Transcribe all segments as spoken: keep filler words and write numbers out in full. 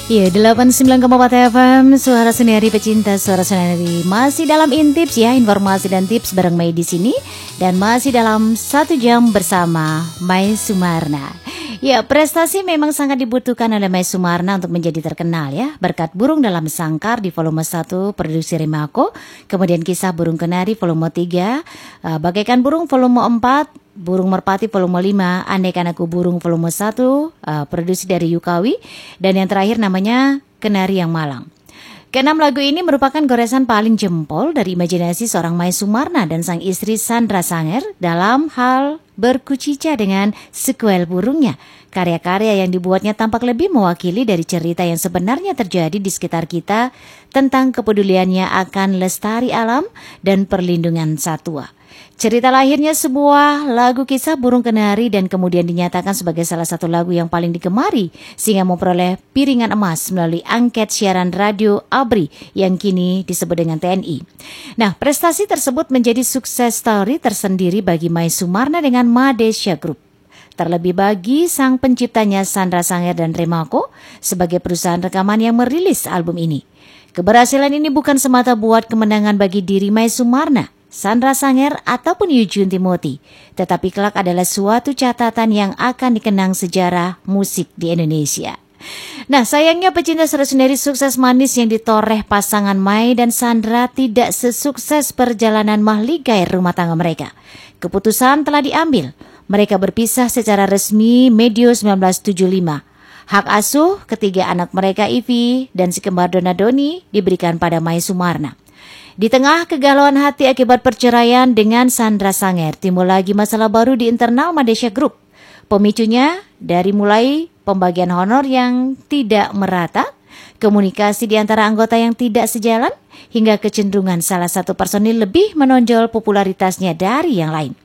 Iya, delapan puluh sembilan koma empat F M, Suara Senari pecinta Suara Senari. Masih dalam Intips ya, informasi dan tips bareng Mai di sini. Dan masih dalam satu jam bersama Mai Sumarna. Ya, prestasi memang sangat dibutuhkan oleh Mai Sumarna untuk menjadi terkenal ya. Berkat Burung Dalam Sangkar di volume satu produksi Remako, kemudian Kisah Burung Kenari volume tiga, uh, Bagaikan Burung volume empat, Burung Merpati volume lima, Andaikan Aku Burung volume satu, uh, produksi dari Yukawi, dan yang terakhir namanya Kenari Yang Malang. Keenam lagu ini merupakan goresan paling jempol dari imajinasi seorang Mai Sumarna dan sang istri Sandra Sanger dalam hal berkucica dengan sekuel burungnya. Karya-karya yang dibuatnya tampak lebih mewakili dari cerita yang sebenarnya terjadi di sekitar kita tentang kepeduliannya akan lestari alam dan perlindungan satwa. Cerita lahirnya sebuah lagu kisah burung kenari dan kemudian dinyatakan sebagai salah satu lagu yang paling digemari sehingga memperoleh piringan emas melalui angket siaran radio A B R I yang kini disebut dengan T N I. Nah, prestasi tersebut menjadi sukses story tersendiri bagi Mai Sumarna dengan Madesya Group. Terlebih bagi sang penciptanya Sandra Sanger dan Remako sebagai perusahaan rekaman yang merilis album ini. Keberhasilan ini bukan semata buat kemenangan bagi diri Mai Sumarna, Sandra Sanger ataupun Yujun Timothy, tetapi kelak adalah suatu catatan yang akan dikenang sejarah musik di Indonesia. Nah, sayangnya pecinta Suara Senari, sukses manis yang ditoreh pasangan Mai dan Sandra tidak sesukses perjalanan mahligai rumah tangga mereka. Keputusan telah diambil. Mereka berpisah secara resmi medio seribu sembilan ratus tujuh puluh lima. Hak asuh ketiga anak mereka, Ivy dan si kembar Donadoni, diberikan pada Mai Sumarna. Di tengah kegalauan hati akibat perceraian dengan Sandra Sanger, timbul lagi masalah baru di internal Madesya Group. Pemicunya dari mulai pembagian honor yang tidak merata, komunikasi di antara anggota yang tidak sejalan, hingga kecenderungan salah satu personil lebih menonjol popularitasnya dari yang lain.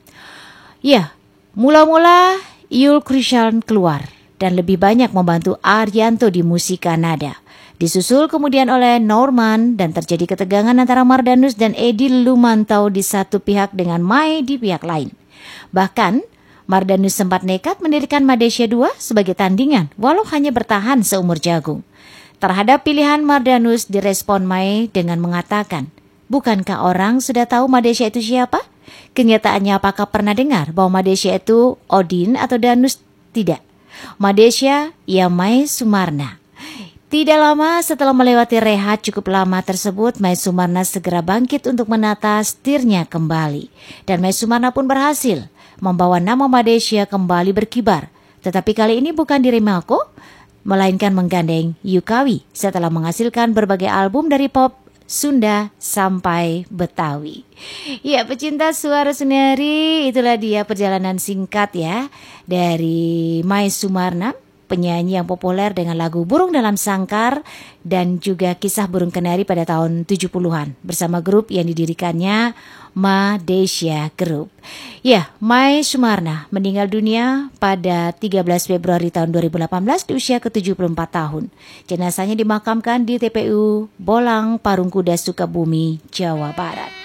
Ya, mula-mula Yul Krishan keluar dan lebih banyak membantu Arianto di musik nada. Disusul kemudian oleh Norman dan terjadi ketegangan antara Mardanus dan Edi Lumantau di satu pihak dengan Mai di pihak lain. Bahkan Mardanus sempat nekat mendirikan Madesya dua sebagai tandingan walau hanya bertahan seumur jagung. Terhadap pilihan Mardanus direspon Mai dengan mengatakan, "Bukankah orang sudah tahu Madesya itu siapa? Kenyataannya apakah pernah dengar bahwa Madesya itu Odin atau Danus? Tidak. Madesya ya Mai Sumarna." Tidak lama setelah melewati rehat cukup lama tersebut, Mai Sumarna segera bangkit untuk menata setirnya kembali. Dan Mai Sumarna pun berhasil membawa nama Madesya kembali berkibar. Tetapi kali ini bukan di Remako, melainkan menggandeng Yukawi setelah menghasilkan berbagai album dari pop Sunda sampai Betawi. Ya, pecinta Suara Senari, itulah dia perjalanan singkat ya dari Mai Sumarna, penyanyi yang populer dengan lagu Burung Dalam Sangkar dan juga Kisah Burung Kenari pada tahun tujuh puluhan bersama grup yang didirikannya Madesya Group. Ya, Mai Sumarna meninggal dunia pada tiga belas Februari tahun dua ribu delapan belas di usia ke tujuh puluh empat tahun. Jenazahnya dimakamkan di T P U Bolang Parungkuda, Sukabumi, Jawa Barat.